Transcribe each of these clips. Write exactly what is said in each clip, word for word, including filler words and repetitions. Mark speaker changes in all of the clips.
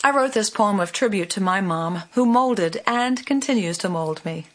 Speaker 1: I wrote this poem of tribute to my mom, who molded and continues to mold me.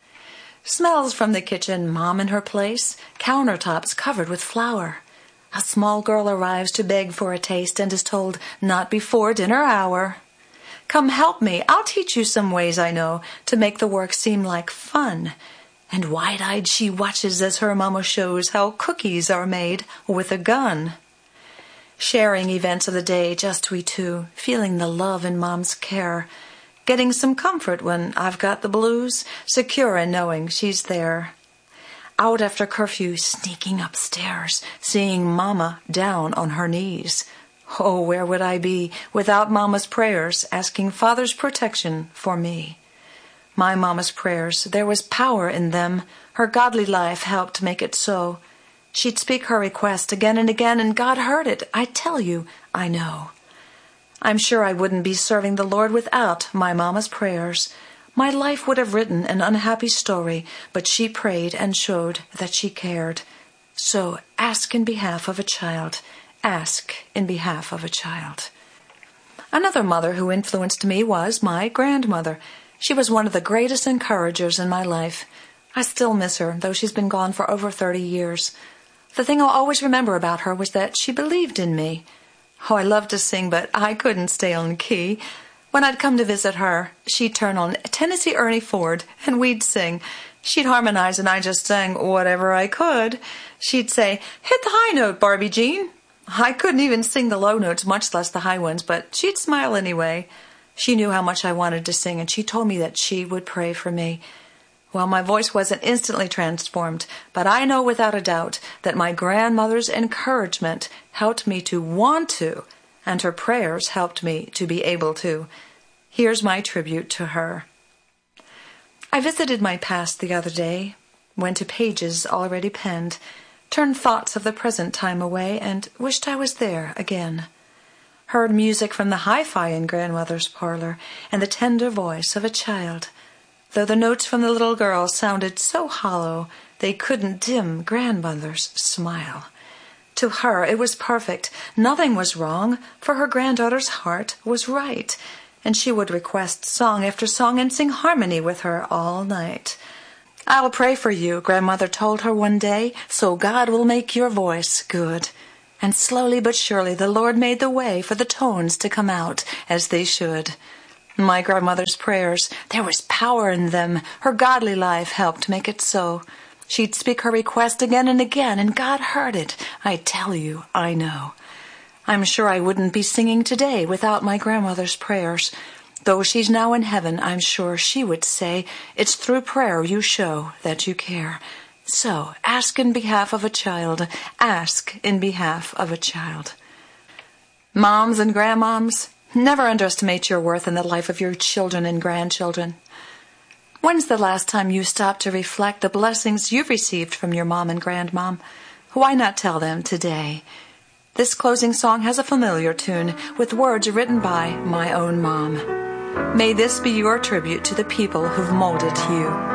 Speaker 1: Smells from the kitchen, mom in her place, countertops covered with flour. A small girl arrives to beg for a taste and is told, not before dinner hour. Come help me, I'll teach you some ways I know to make the work seem like fun. And wide-eyed she watches as her mama shows how cookies are made with a gun. Sharing events of the day, just we two, feeling the love in mom's care. Getting some comfort when I've got the blues, secure in knowing she's there. Out after curfew, sneaking upstairs, seeing mama down on her knees. Oh, where would I be without mama's prayers, asking father's protection for me? My mama's prayers, there was power in them. Her godly life helped make it so. She'd speak her request again and again, and God heard it. I tell you, I know. I'm sure I wouldn't be serving the Lord without my mama's prayers. My life would have written an unhappy story, but she prayed and showed that she cared. So ask in behalf of a child. Ask in behalf of a child. Another mother who influenced me was my grandmother. She was one of the greatest encouragers in my life. I still miss her, though she's been gone for over thirty years. The thing I'll always remember about her was that she believed in me. Oh, I loved to sing, but I couldn't stay on key. When I'd come to visit her, she'd turn on Tennessee Ernie Ford, and we'd sing. She'd harmonize, and I just sang whatever I could. She'd say, "Hit the high note, Barbie Jean." I couldn't even sing the low notes, much less the high ones, but she'd smile anyway. She knew how much I wanted to sing, and she told me that she would pray for me. Well, my voice wasn't instantly transformed, but I know without a doubt that my grandmother's encouragement helped me to want to, and her prayers helped me to be able to. Here's my tribute to her. I visited my past the other day, went to pages already penned, turned thoughts of the present time away, and wished I was there again. Heard music from the hi-fi in grandmother's parlor, and the tender voice of a child. Though the notes from the little girl sounded so hollow, they couldn't dim grandmother's smile. To her it was perfect. Nothing was wrong, for her granddaughter's heart was right, and she would request song after song and sing harmony with her all night. "I'll pray for you," grandmother told her one day, "so God will make your voice good." And slowly but surely the Lord made the way for the tones to come out as they should. My grandmother's prayers, there was power in them. Her godly life helped make it so. She'd speak her request again and again, and God heard it. I tell you, I know. I'm sure I wouldn't be singing today without my grandmother's prayers. Though she's now in heaven, I'm sure she would say, it's through prayer you show that you care. So, ask in behalf of a child. Ask in behalf of a child. Moms and grandmoms, never underestimate your worth in the life of your children and grandchildren. When's the last time you stopped to reflect the blessings you've received from your mom and grandmom? Why not tell them today? This closing song has a familiar tune with words written by my own mom. May this be your tribute to the people who've molded you.